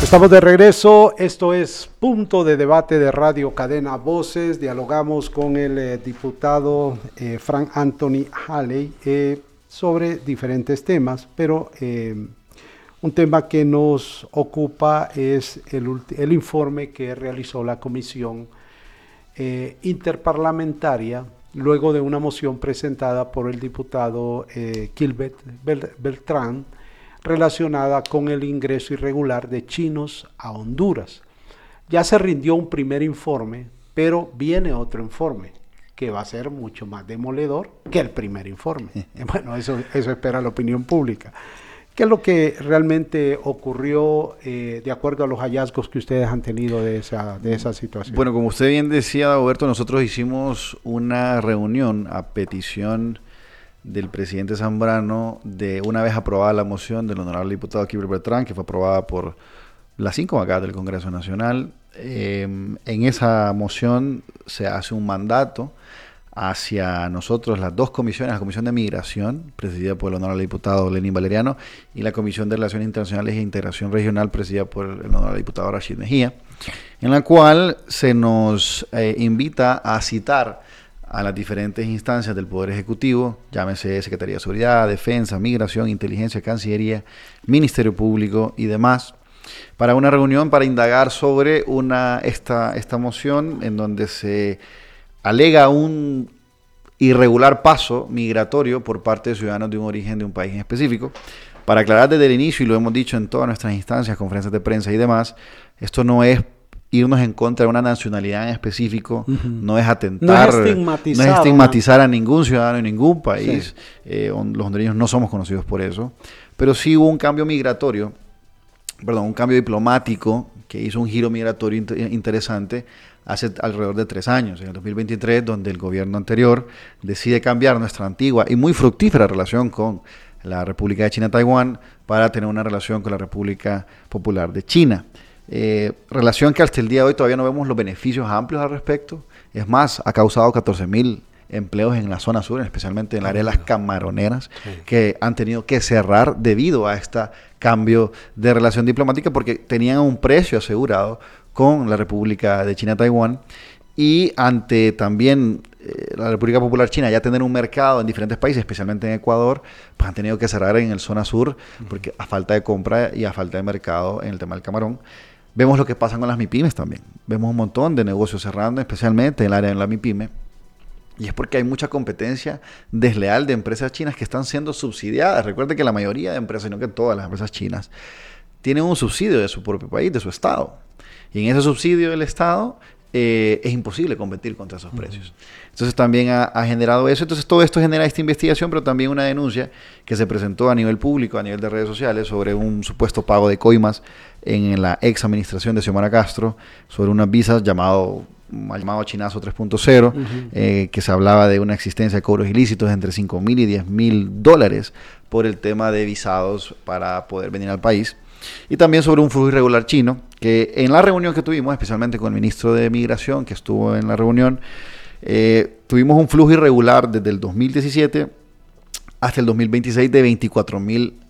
Estamos de regreso, esto es Punto de Debate de Radio Cadena Voces. Dialogamos con el diputado Frank Anthony Halley sobre diferentes temas, pero un tema que nos ocupa es el informe que realizó la Comisión Interparlamentaria luego de una moción presentada por el diputado Gilbert Beltrán, relacionada con el ingreso irregular de chinos a Honduras. Ya se rindió un primer informe, pero viene otro informe que va a ser mucho más demoledor que el primer informe. Bueno, eso espera la opinión pública. ¿Qué es lo que realmente ocurrió de acuerdo a los hallazgos que ustedes han tenido de esa situación? Bueno, como usted bien decía, Roberto, nosotros hicimos una reunión a petición del presidente Zambrano de una vez aprobada la moción del honorable diputado Gilbert Beltrán, que fue aprobada por las 5 bancadas del Congreso Nacional. En esa moción se hace un mandato hacia nosotros, las dos comisiones, la Comisión de Migración, presidida por el honorable diputado Lenín Valeriano, y la Comisión de Relaciones Internacionales e Integración Regional, presidida por el honorable diputado Rashid Mejía, en la cual se nos invita a citar a las diferentes instancias del Poder Ejecutivo, llámese Secretaría de Seguridad, Defensa, Migración, Inteligencia, Cancillería, Ministerio Público y demás, para una reunión para indagar sobre esta moción en donde se alega un irregular paso migratorio por parte de ciudadanos de un origen de un país en específico. Para aclarar desde el inicio, y lo hemos dicho en todas nuestras instancias, conferencias de prensa y demás, esto no es irnos en contra de una nacionalidad en específico, no es atentar, no es estigmatizar a ningún ciudadano en ningún país. Sí. Los hondureños no somos conocidos por eso, pero sí hubo un cambio un cambio diplomático que hizo un giro migratorio interesante hace alrededor de 3 años, en el 2023, donde el gobierno anterior decide cambiar nuestra antigua y muy fructífera relación con la República de China-Taiwán para tener una relación con la República Popular de China. Relación que hasta el día de hoy todavía no vemos los beneficios amplios al respecto. Es más, ha causado 14,000 empleos en la zona sur, especialmente en el área de las camaroneras, que han tenido que cerrar debido a este cambio de relación diplomática porque tenían un precio asegurado con la República de China-Taiwán, y ante también la República Popular China ya tener un mercado en diferentes países, especialmente en Ecuador, pues han tenido que cerrar en el zona sur porque a falta de compra y a falta de mercado en el tema del camarón. Vemos lo que pasa con las MIPYMES también. Vemos un montón de negocios cerrando, especialmente en el área de la MIPYME. Y es porque hay mucha competencia desleal de empresas chinas que están siendo subsidiadas. Recuerde que la mayoría de empresas, no que todas las empresas chinas, tienen un subsidio de su propio país, de su estado. Y en ese subsidio del estado es imposible competir contra esos precios. Entonces también ha generado eso. Entonces todo esto genera esta investigación, pero también una denuncia que se presentó a nivel público, a nivel de redes sociales, sobre un supuesto pago de coimas en la ex administración de Xiomara Castro, sobre unas visas llamado Chinazo 3.0, que se hablaba de una existencia de cobros ilícitos entre $5,000 y $10,000 por el tema de visados para poder venir al país. Y también sobre un flujo irregular chino, que en la reunión que tuvimos, especialmente con el ministro de Migración, que estuvo en la reunión, tuvimos un flujo irregular desde el 2017 hasta el 2026 de 24,000